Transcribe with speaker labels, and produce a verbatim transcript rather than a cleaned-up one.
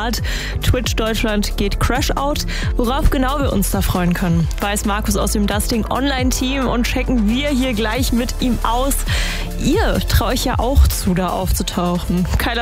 Speaker 1: Start. Twitch Deutschland geht Crash Out. Worauf genau wir uns da freuen können, weiß Markus aus dem Dusting Online-Team und checken wir hier gleich mit ihm aus. Ihr traue ich ja auch zu, da aufzutauchen. Kyla